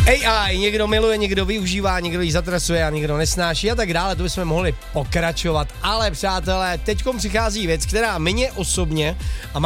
AI někdo miluje, někdo využívá, někdo ji zatrasuje a někdo nesnáší a tak dále, to bychom mohli pokračovat. Ale přátelé, teďkom přichází věc, která mě osobně a